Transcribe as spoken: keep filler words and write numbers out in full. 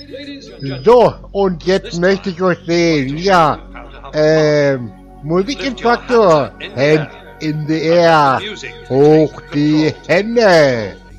So, und jetzt möchte ich euch sehen. Ja, ähm, Musikinstruktor. Hands in the air. Hoch die Hände.